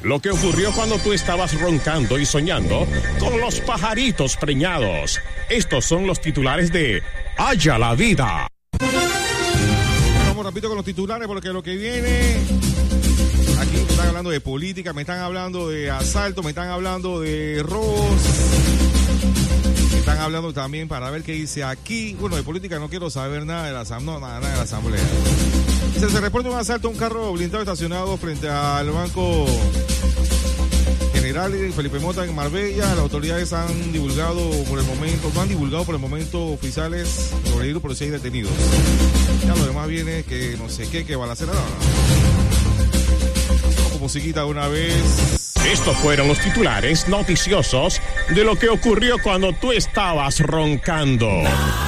Lo que ocurrió cuando tú estabas roncando y soñando con los pajaritos preñados. Estos son los titulares de Haya la Vida. Vamos rapidito con los titulares porque lo que viene... Aquí me están hablando de política, me están hablando de asalto, me están hablando de robos. Me están hablando también para ver qué dice aquí. Bueno, de política no quiero saber nada de la asamblea. Nada de la asamblea. Se reporta un asalto a un carro blindado estacionado frente al Banco General Felipe Mota en Marbella. Las autoridades han divulgado por el momento, no han divulgado por el momento oficiales sobre el por 6 detenidos. Ya lo demás viene que no sé qué balacera. Como musiquita una vez. Estos fueron los titulares noticiosos de lo que ocurrió cuando tú estabas roncando.